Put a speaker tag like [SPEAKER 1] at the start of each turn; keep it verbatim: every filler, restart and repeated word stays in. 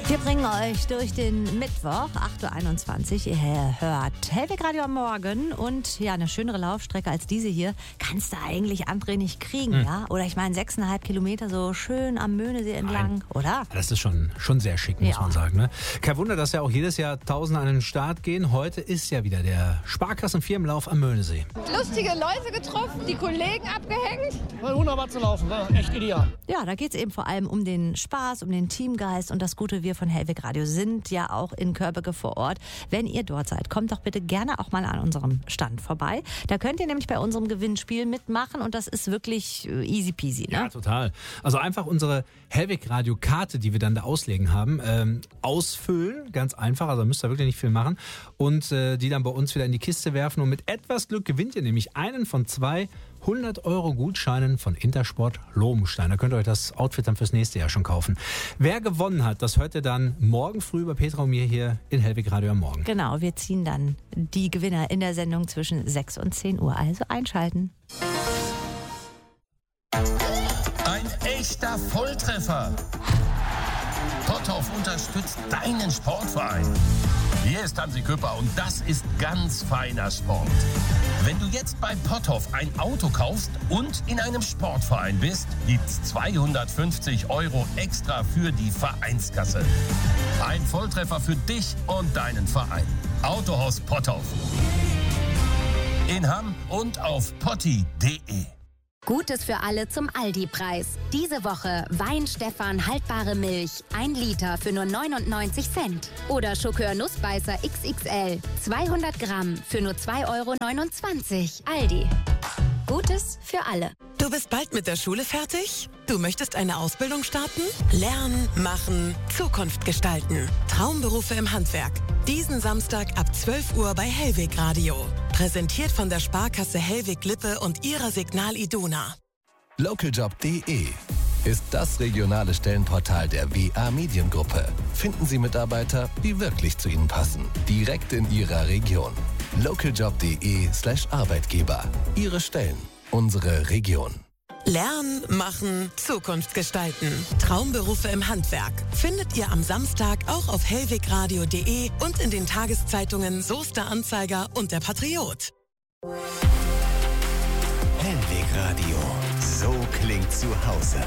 [SPEAKER 1] Wir bringen euch durch den Mittwoch, acht Uhr einundzwanzig. Ihr hört Hellweg Radio am Morgen. Und ja, eine schönere Laufstrecke als diese hier kannst du eigentlich, André, nicht kriegen. Hm. Ja? Oder ich meine, sechseinhalb Kilometer so schön am Möhnesee entlang, Nein. oder?
[SPEAKER 2] Das ist schon, schon sehr schick, muss ja. man sagen. Ne? Kein Wunder, dass ja auch jedes Jahr Tausende an den Start gehen. Heute ist ja wieder der Sparkassenfirmenlauf am Möhnesee.
[SPEAKER 3] Lustige Leute getroffen, die Kollegen abgehängt.
[SPEAKER 4] Wunderbar zu laufen, war echt ideal.
[SPEAKER 1] Ja, da geht es eben vor allem um den Spaß, um den Teamgeist und das Gute. Wir von Hellweg Radio sind ja auch in Körbecke vor Ort. Wenn ihr dort seid, kommt doch bitte gerne auch mal an unserem Stand vorbei. Da könnt ihr nämlich bei unserem Gewinnspiel mitmachen und das ist wirklich easy peasy. Ne?
[SPEAKER 2] Ja, total. Also einfach unsere Hellweg Radio Karte, die wir dann da auslegen haben, ähm, ausfüllen, ganz einfach, also müsst ihr wirklich nicht viel machen und äh, die dann bei uns wieder in die Kiste werfen und mit etwas Glück gewinnt ihr nämlich einen von zwei hundert Euro Gutscheinen von Intersport Lobenstein. Da könnt ihr euch das Outfit dann fürs nächste Jahr schon kaufen. Wer gewonnen hat, das hört ihr dann morgen früh bei Petra und mir hier in Hellweg Radio am Morgen.
[SPEAKER 1] Genau, wir ziehen dann die Gewinner in der Sendung zwischen sechs und zehn Uhr. Also einschalten.
[SPEAKER 5] Ein echter Volltreffer. Potthoff unterstützt deinen Sportverein. Hier ist Hansi Küpper und das ist ganz feiner Sport. Wenn du jetzt bei Potthoff ein Auto kaufst und in einem Sportverein bist, gibt's zweihundertfünfzig Euro extra für die Vereinskasse. Ein Volltreffer für dich und deinen Verein. Autohaus Potthoff. In Hamm und auf potti punkt de.
[SPEAKER 6] Gutes für alle zum Aldi-Preis. Diese Woche Weinstefan haltbare Milch, ein Liter für nur neunundneunzig Cent. Oder Schokör Nussbeißer X X L, zweihundert Gramm für nur zwei Euro neunundzwanzig. Aldi. Gutes für alle.
[SPEAKER 7] Du bist bald mit der Schule fertig? Du möchtest eine Ausbildung starten? Lernen, machen, Zukunft gestalten. Traumberufe im Handwerk. Diesen Samstag ab zwölf Uhr bei Hellweg Radio. Präsentiert von der Sparkasse Hellweg-Lippe und ihrer Signal Iduna.
[SPEAKER 8] Localjob punkt de ist das regionale Stellenportal der W A Mediengruppe. Finden Sie Mitarbeiter, die wirklich zu Ihnen passen. Direkt in Ihrer Region. Localjob punkt de slash Arbeitgeber. Ihre Stellen, unsere Region.
[SPEAKER 7] Lernen, machen, Zukunft gestalten. Traumberufe im Handwerk. Findet ihr am Samstag auch auf hellwegradio punkt de und in den Tageszeitungen Soester Anzeiger und der Patriot.
[SPEAKER 9] Hellweg Radio. So klingt zu Hause.